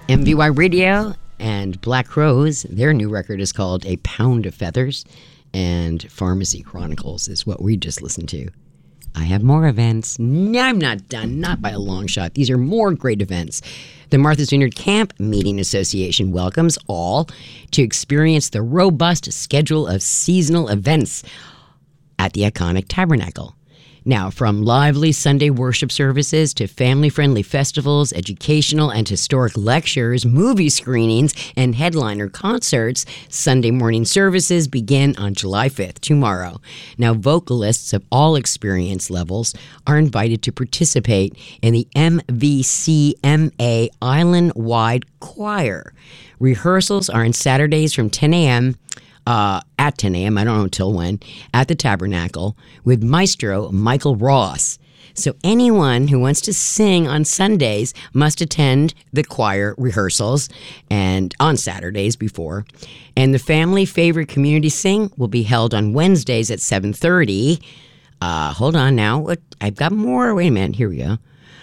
MVY Radio and Black Crowes, their new record is called A Pound of Feathers, and Pharmacy Chronicles is what we just listened to. I have more events. No, I'm not done, not by a long shot. These are more great events. The Martha's Vineyard Camp Meeting Association welcomes all to experience the robust schedule of seasonal events at the iconic Tabernacle. Now, from lively Sunday worship services to family-friendly festivals, educational and historic lectures, movie screenings, and headliner concerts, Sunday morning services begin on July 5th, tomorrow. Now, vocalists of all experience levels are invited to participate in the MVCMA Island-wide Choir. Rehearsals are on Saturdays from 10 a.m., at 10 a.m., I don't know until when, at the Tabernacle with Maestro Michael Ross. So anyone who wants to sing on Sundays must attend the choir rehearsals and on Saturdays before. And the family favorite community sing will be held on Wednesdays at 7:30. Hold on now. I've got more. Wait a minute. Here we go.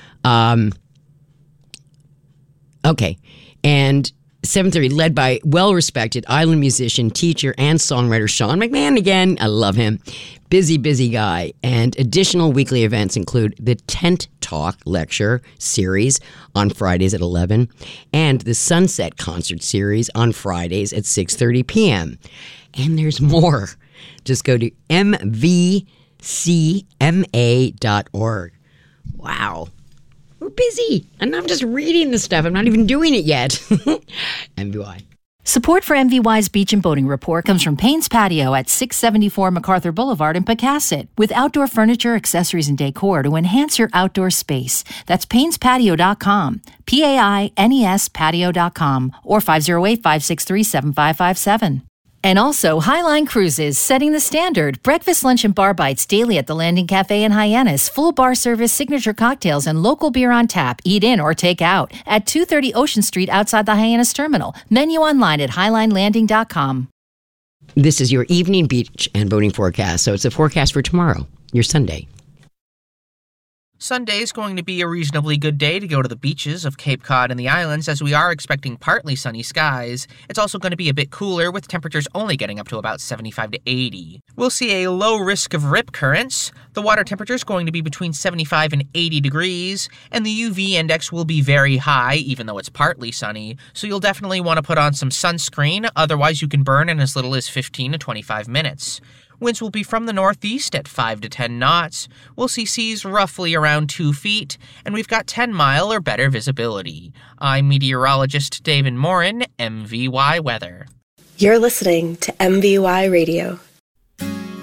Okay. And 7:30, led by well-respected island musician, teacher, and songwriter Sean McMahon again. I love him. Busy guy. And additional weekly events include the Tent Talk lecture series on Fridays at 11 and the Sunset Concert series on Fridays at 6:30 p.m. And there's more. Just go to mvcma.org. Wow. We're busy, and I'm just reading this stuff. I'm not even doing it yet. MVY. Support for MVY's Beach and Boating Report comes from Payne's Patio at 674 MacArthur Boulevard in Pecasset, with outdoor furniture, accessories, and decor to enhance your outdoor space. That's PaynesPatio.com, P-A-I-N-E-S patio.com, or 508-563-7557. And also, Highline Cruises, setting the standard. Breakfast, lunch, and bar bites daily at the Landing Cafe in Hyannis. Full bar service, signature cocktails, and local beer on tap. Eat in or take out. At 230 Ocean Street outside the Hyannis Terminal. Menu online at highlinelanding.com. This is your evening beach and boating forecast. So it's a forecast for tomorrow, your Sunday. Sunday is going to be a reasonably good day to go to the beaches of Cape Cod and the islands, as we are expecting partly sunny skies. It's also going to be a bit cooler, with temperatures only getting up to about 75 to 80. We'll see a low risk of rip currents. The water temperature is going to be between 75 and 80 degrees, and the UV index will be very high, even though it's partly sunny, so you'll definitely want to put on some sunscreen, otherwise you can burn in as little as 15 to 25 minutes. Winds will be from the northeast at 5 to 10 knots. We'll see seas roughly around 2 feet, and we've got 10-mile or better visibility. I'm meteorologist David Morin, MVY Weather. You're listening to MVY Radio.